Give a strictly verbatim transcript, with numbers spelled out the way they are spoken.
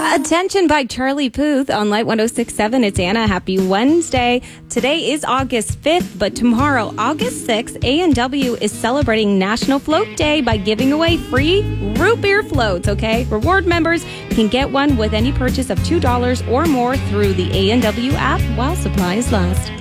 Attention by Charlie Puth on Light one oh six point seven. It's Anna. Happy Wednesday. Today is August fifth, but tomorrow, August sixth, A and W is celebrating National Float Day by giving away free root beer floats, okay? Reward members can get one with any purchase of two dollars or more through the A and W app while supplies last.